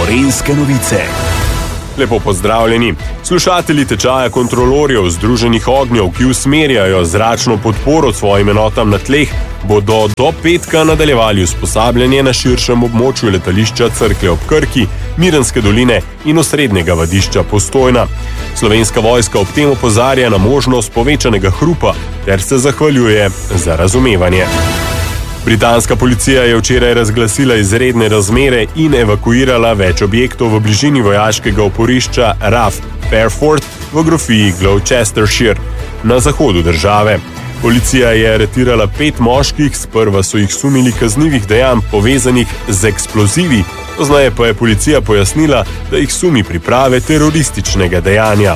Gorenjske novice. Lepo pozdravljeni. Slušatelji tečaja kontrolorjev Združenih ognjev, ki usmerjajo zračno podporo svojim enotam na tleh, bodo do petka nadaljevali usposabljanje na širšem območju letališča Cerklje ob Krki, Mirenske doline in osrednjega vadišča Postojna. Slovenska vojska ob tem opozarja na možnost povečanega hrupa ter se zahvaljuje za razumevanje. Britanska policija je včeraj razglasila izredne razmere in evakuirala več objektov v bližini vojaškega oporišča RAF Fairford v grofiji Gloucestershire na zahodu države. Policija je aretirala 5 moških, sprva so jih sumili kaznivih dejanj povezanih z eksplozivi, poznaje pa je policija pojasnila, da jih sumi priprave terorističnega dejanja.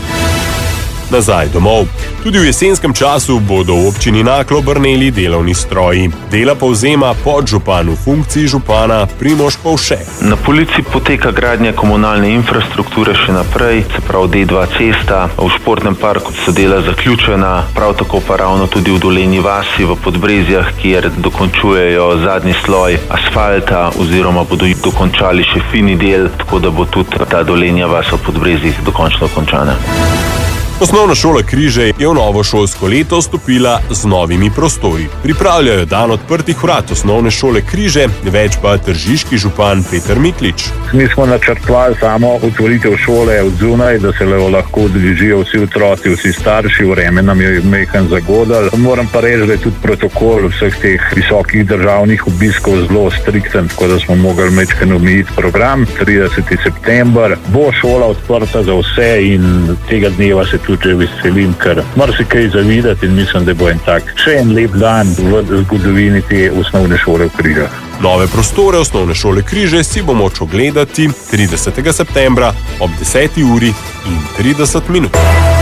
Nazaj domov. Tudi v jesenskem času bodo v občini Naklo brneli delovni stroji. Dela povzema podžupan v funkciji župana Primož Povše. Na Polici poteka gradnja komunalne infrastrukture še naprej, se pravi D2 cesta, v športnem parku so dela zaključena, prav tako pa ravno tudi v Dolenji vasi v Podbrezjah, kjer dokončujejo zadnji sloj asfalta oziroma bodo dokončali še fini del, tako da bo tudi ta Dolenja vas v Podbrezjih dokončno končana. Osnovna šola Križe je v novo šolsko leto vstopila z novimi prostori. Pripravljajo dan odprtih vrat osnovne šole Križe, več pa tržiški župan Peter Miklič. Mi smo načrtovali samo otvoritev šole od zunaj, da se lahko udeležijo vsi otroci, vsi starši, vreme nam je majhen zagodal. Moram pa reči, da je tudi protokol vseh teh visokih državnih obiskov zelo strikten, tako da smo mogli majčkeno omejiti program. 30. september bo šola odprta za vse in tega dneva se tudi veselim, ker marsikaj zavideti in mislim, da bo še en lep dan v zgodovini te osnovne šole v Križah. Nove prostore osnovne šole Križe si bo moč ogledati 30. septembra ob 10. uri in 30 minut.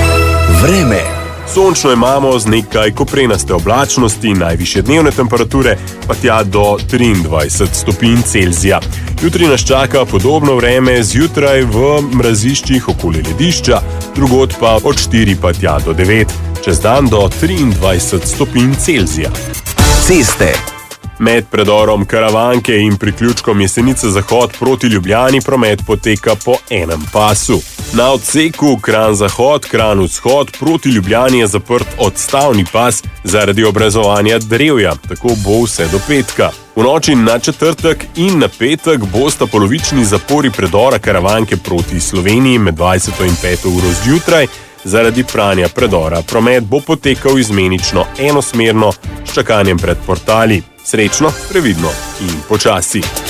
Vreme. Sončno imamo z nekaj koprenaste oblačnosti, najvišje dnevne temperature pa tja do 23 stopinj Celzija. Jutri nas čaka podobno vreme, zjutraj v mraziščih okoli ledišča, drugod pa od 4 pa tja do 9, čez dan do 23 stopinj Celzija. Ceste. Med predorom Karavanke in priključkom Jesenice-Zahod proti Ljubljani promet poteka po enem pasu. Na odseku Kranj-Zahod, Kranj-Vzhod proti Ljubljani je zaprt odstavni pas zaradi obrezovanja drevja, tako bo vse do petka. V noči na četrtek in na petek bosta polovični zapori predora Karavanke proti Sloveniji med 20. in 5. uro zjutraj zaradi pranja predora. Promet bo potekal izmenično enosmerno s čakanjem pred portali. Srečno, previdno in počasi.